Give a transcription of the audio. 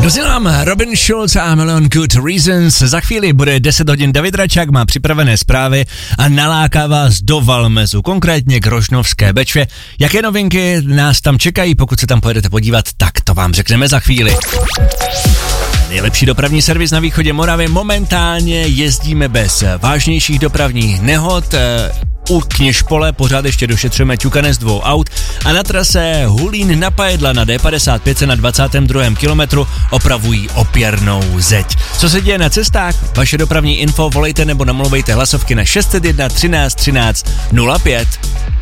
Dozněl Robin Schulz a Melon Good Reasons. Za chvíli bude 10 hodin. David Račák má připravené zprávy a naláká vás do Valmezu, konkrétně k Rožnovské Bečvě. Jaké novinky nás tam čekají, pokud se tam pojedete podívat, tak to vám řekneme za chvíli. Nejlepší dopravní servis na východě Moravy. Momentálně jezdíme bez vážnějších dopravních nehod. U Kněžpole pořád ještě došetřujeme ťukane z 2 aut a na trase Hulín na Pajedla na D55 se na 22. kilometru opravují opěrnou zeď. Co se děje na cestách? Vaše dopravní info volejte nebo namluvejte hlasovky na 601 13 13 05.